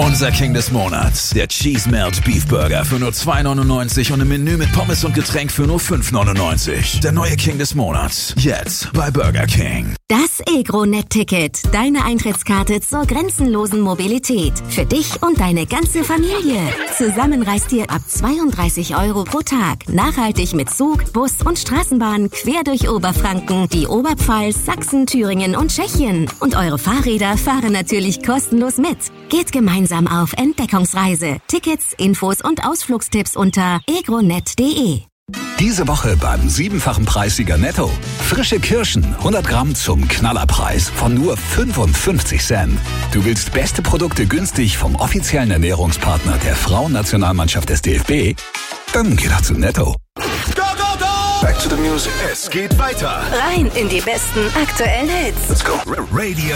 Unser King des Monats, der Cheese Melt Beef Burger für nur 2,99 und im Menü mit Pommes und Getränk für nur 5,99. Der neue King des Monats, jetzt bei Burger King. Das EgroNet-Ticket, deine Eintrittskarte zur grenzenlosen Mobilität. Für dich und deine ganze Familie. Zusammen reist ihr ab 32 € pro Tag. Nachhaltig mit Zug, Bus und Straßenbahn quer durch Oberfranken, die Oberpfalz, Sachsen, Thüringen und Tschechien. Und eure Fahrräder fahren natürlich kostenlos mit. Geht gemeinsam auf Entdeckungsreise. Tickets, Infos und Ausflugstipps unter egronet.de. Diese Woche beim 7-fachen Preissieger Netto. Frische Kirschen, 100 Gramm zum Knallerpreis von nur 55 Cent. Du willst beste Produkte günstig vom offiziellen Ernährungspartner der Frauennationalmannschaft des DFB? Dann geh doch zu Netto. Go, go, go! Back to the music. Es geht weiter. Rein in die besten aktuellen Hits. Let's go. Radio